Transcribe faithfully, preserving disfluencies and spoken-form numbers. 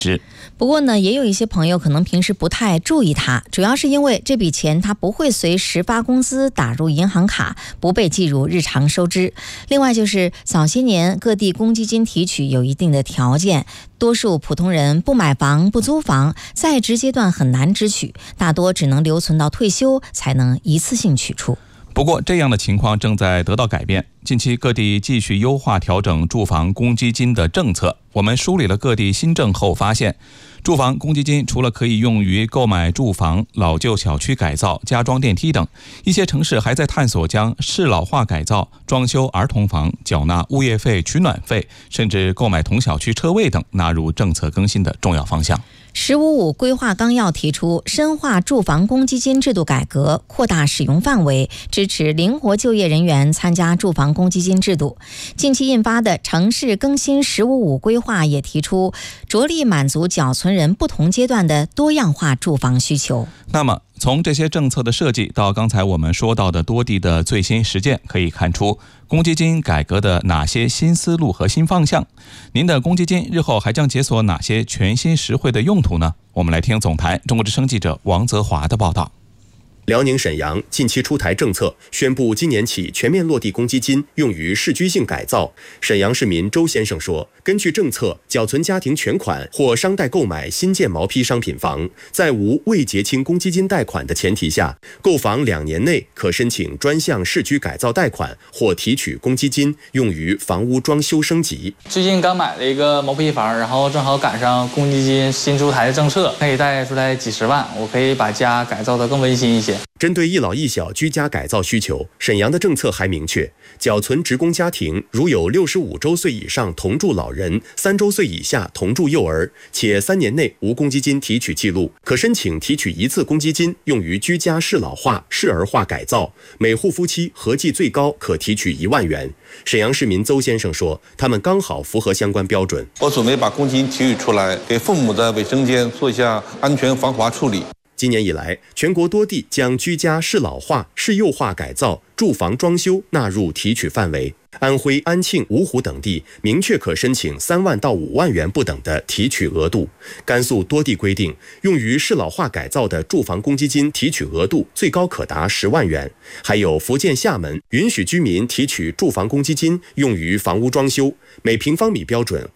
不过呢，也有一些朋友可能平时不太注意它，主要是因为这笔钱它不会随时发工资打入银行卡，不被计入日常收支。另外就是早些年各地公积金提取有一定的条件，多数普通人不买房不租房，在职阶段很难支取，大多只能留存到退休才能一次性取出。 不过这样的情况正在得到改变，近期各地继续优化调整住房公积金的政策。我们梳理了各地新政后发现，住房公积金除了可以用于购买住房、老旧小区改造、加装电梯等，一些城市还在探索将适老化改造、装修儿童房、缴纳物业费、取暖费，甚至购买同小区车位等纳入政策更新的重要方向。 十五五规划纲要提出深化住房公积金制度改革，扩大使用范围，支持灵活就业人员参加住房公积金制度。近期印发的城市更新十五五规划也提出着力满足缴存人不同阶段的多样化住房需求。 那么从这些政策的设计到刚才我们说到的多地的最新实践，可以看出公积金改革的哪些新思路和新方向。您的公积金日后还将解锁哪些全新实惠的用途呢？我们来听总台中国之声记者王泽华的报道。 辽宁沈阳近期出台政策，宣布今年起全面落地公积金用于市居性改造。沈阳市民周先生说，根据政策，缴存家庭全款或商贷购买新建毛坯商品房，在无未结清公积金贷款的前提下，购房两年内可申请专项市区改造贷款或提取公积金用于房屋装修升级。 最近刚买了一个毛坯房，然后正好赶上公积金新出台的政策，可以贷出来几十万，我可以把家改造得更温馨一些。 针对一老一小居家改造需求，沈阳的政策还明确，缴存职工家庭如有六十五周岁以上同住老人、三周岁以下同住幼儿，且三年内无公积金提取记录，可申请提取一次公积金用于居家适老化、适儿化改造，每户夫妻合计最高可提取一万元。沈阳市民邹先生说，他们刚好符合相关标准。 我准备把公积金提取出来，给父母的卫生间做一下安全防滑处理。 今年以来，全国多地将居家适老化、适幼化改造、住房装修纳入提取范围。安徽安庆、芜湖等地明确可申请三万到五万元不等的提取额度。甘肃多地规定，用于适老化改造的住房公积金提取额度最高可达十万元。还有福建厦门允许居民提取住房公积金用于房屋装修，每平方米标准